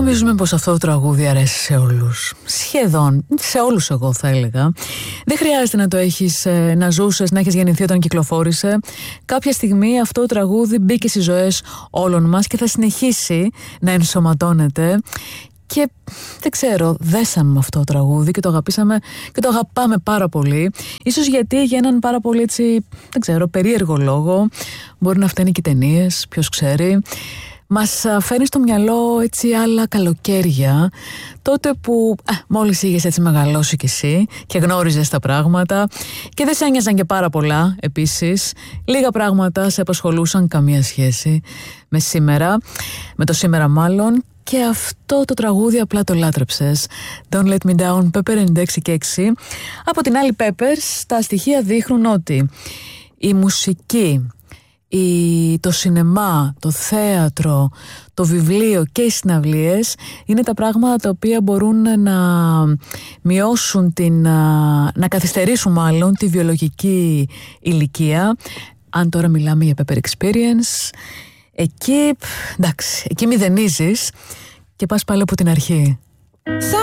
Νομίζουμε πως αυτό το τραγούδι αρέσει σε όλους. Σχεδόν, σε όλους εγώ θα έλεγα. Δεν χρειάζεται να το έχεις, να ζούσες, να έχεις γεννηθεί όταν κυκλοφόρησε. Κάποια στιγμή αυτό το τραγούδι μπήκε στις ζωές όλων μας και θα συνεχίσει να ενσωματώνεται. Και δεν ξέρω, δέσαμε με αυτό το τραγούδι και το αγαπήσαμε και το αγαπάμε πάρα πολύ. Ίσως γιατί για έναν πάρα πολύ έτσι, δεν ξέρω, περίεργο λόγο. Μπορεί να φταίνει και οι ταινίες, ποιος ξέρει. Μας φέρνει στο μυαλό έτσι άλλα καλοκαίρια, τότε που μόλις είχες έτσι μεγαλώσει κι εσύ και γνώριζες τα πράγματα και δεν σε ένοιαζαν και πάρα πολλά επίσης. Λίγα πράγματα σε απασχολούσαν, καμία σχέση με σήμερα, με το σήμερα μάλλον. Και αυτό το τραγούδι απλά το λάτρεψες. Don't Let Me Down, Pepper 96 και 6. Από την άλλη Peppers, τα στοιχεία δείχνουν ότι η μουσική, το σινεμά, το θέατρο, το βιβλίο και οι συναυλίες είναι τα πράγματα τα οποία μπορούν να μειώσουν να καθυστερήσουν μάλλον τη βιολογική ηλικία. Αν τώρα μιλάμε για Pepper Experience, εκεί, εντάξει, εκεί μηδενίζεις και πας πάλι από την αρχή.